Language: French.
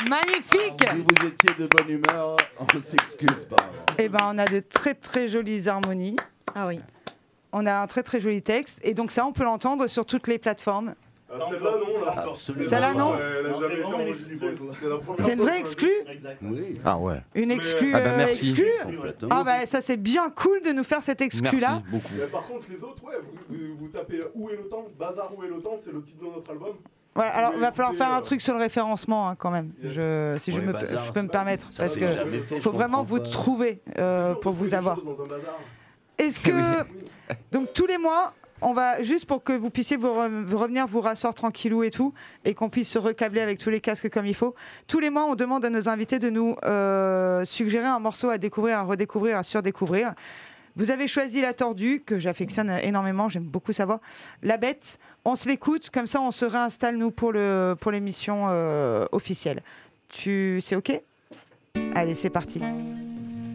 Magnifique. Si vous étiez de bonne humeur, on s'excuse pas. Eh ben, on a de très très jolies harmonies. Ah oui. On a un très très joli texte. Et donc ça, on peut l'entendre sur toutes les plateformes. Celle-là, non, là. Celle-là, non. Elle a jamais été enregistrée. C'est la première C'est une fois vraie qu'on exclue. Oui. Ah ouais. Une exclue Ah bah, merci. exclue. Complètement. Ah bah ça c'est bien cool de nous faire cette exclue-là. Merci beaucoup. Mais par contre, les autres, ouais, vous tapez Où est le temps, Bazar Où est le temps, c'est le titre de notre album. Voilà, alors Vous il va falloir écoutez, faire un truc sur le référencement hein, quand même. Yes. Si Ouais, je Bazar, peux me permettre. Ça, Parce c'est que jamais fait, je faut vraiment comprends vous pas. trouver pour vous avoir. Dans un bazar. Est-ce que donc tous les mois, on va juste pour que vous puissiez vous revenir vous rasseoir tranquillou et tout, et qu'on puisse se recabler avec tous les casques comme il faut. Tous les mois, on demande à nos invités de nous suggérer un morceau à découvrir, à redécouvrir, à surdécouvrir. Vous avez choisi La Tordue, que j'affectionne énormément, j'aime beaucoup sa voix. La Bête, on se l'écoute, comme ça on se réinstalle nous pour l'émission officielle. C'est OK ? Allez, c'est parti.